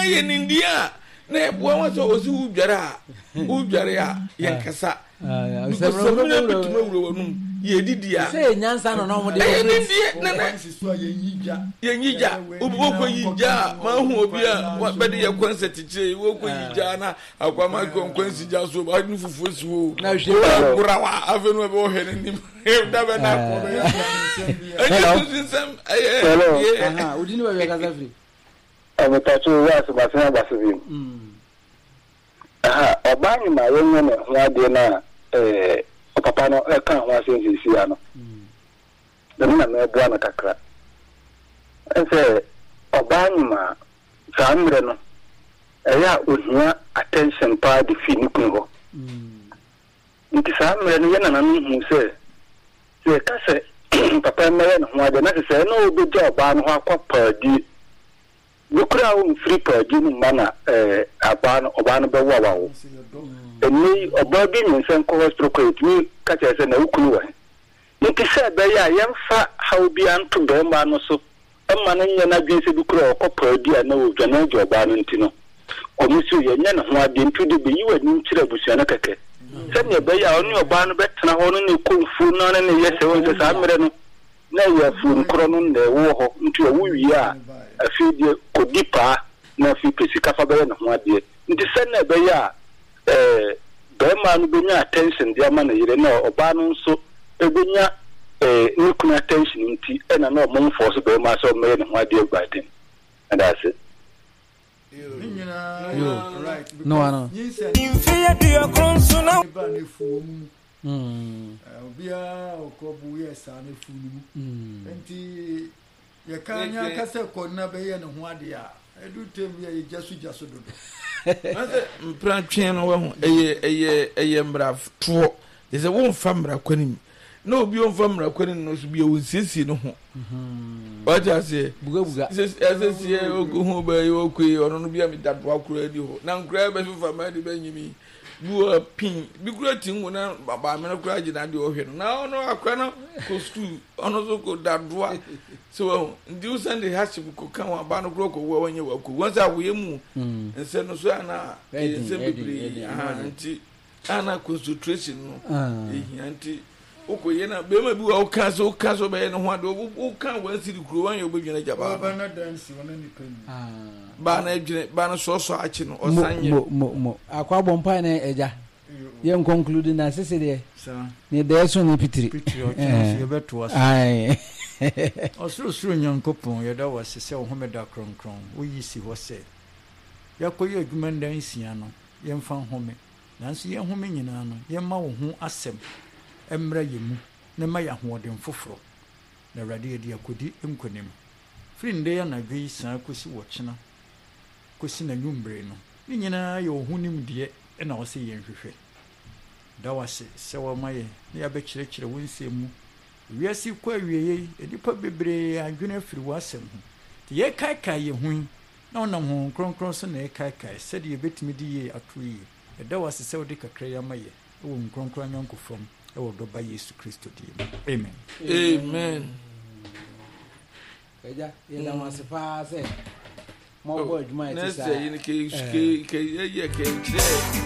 ye nindia na bo wa so osi udware a yenkasa because somebody put me wuro wonum ye didia say nyansa no no mo de na so yenya uboko yija ma hu obi a bede ye concert kire woko yija na akwama konkonsi ja so ba nu fufu si wo na hwe kurawa avenu e bo hene nim da be na ko be aha udini ba ka zafi ametacho wa so ba fena ba so bi aha obani ma yenye ne ho ade na papa no e kan ho asensi ya no na me bua na kakra ense obani ma zamre no eya ohia attention pa de fi ni kun ho nti zamre no yana na hu se ka se papa me na ho ade na se no obi job an ho akwa di Lukura un free per gini mana obano bewa wawo. Eni obabi minsen ko hostroko itmi kacha se na ukuluwa. Nti se be ya yemfa haubi antu be ma no so. Emma no nya na dwese lukura ko per dia na wo dwana joba no ntino. Omusu ye nya na ho ade ntu de be yiwa ni ntira busua na keke. Se ne be ya onu obano betena ho no ne konfu no ne yese won se sa mere no. Na ya fu nkro no ne wo ho ntu ya wuwi a afidie kodipa na fi pesika fa be na ho ade nti sene be ya be ma no be nya attention dia ma na yire na oba no nso ebenya ni kuna attention nti na na mo force be ma so me na ho ade gbaden and that's it right no infia dio consona ba ne fuom obia okobu yes ane fumu nti ye kanya kase konna be ye ne ho ade a edu tem ye jasu dodo ase mpratwen no wo eye mbra to de se won famra kwanim na obi on famra kwanim no so bi won siesie no ho waja se buga ase ogu ba ye okui ono no bia mi dadwa akura di ho na nkura be fama de banyimi buo pin bi kura tinwo na baba me no kura gina de ohwe no na ono akwa no ko stu ono so ko dadwa so ndi usande hashim ko kan wa ba no kura ko wo wanye wa ko wonsa wo yemu nse no so ana nse bibiri aha nti ana concentration no nti uko yena be ma bi wa uka so be no ho ade uka wa siri kuro wan yo bodwena jaba ba na dance wona ni kan ba na edwene ba na so achi no osanye mo akwa bompa na eja ye conclude na sese de ne de so ni pitiri o chance ye beto aso ai osuru nyankopon ye da wasese wo homeda kronkron wo yisi ho se yakoye adwuma ndan sia no ye mfa home nanso ye home nyina no ye ma wo ho asem emra yemu ne ma ya hoden foforo na rade edi akodi enkonim frinde ya na gwi san kosi wochena kosi na nwumbre no ni nyina ye ohunim de e na wo se ye nhwehwe da wase se wo maye ne ya be kirekire wonsemu wiasi kwa wieye edipa bebre adwene afiri wasem ho ti ye kaikai ye hu na onam ho kronkron so na ye kaikai se de ye betimi di ye atoyi da wase se wo de kakra ya maye wo nkronkron nyanko from o do ba Yesu Kristo di amen eja ye la wasifa se mo bo adwuma e ti sa na se yin ke ye